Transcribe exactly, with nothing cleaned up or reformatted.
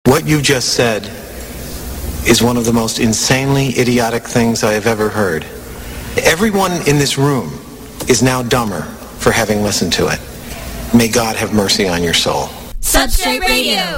What you just said is one of the most insanely idiotic things I have ever heard. Everyone in this room is now dumber for having listened to it. May God have mercy on your soul. Substrate Radio.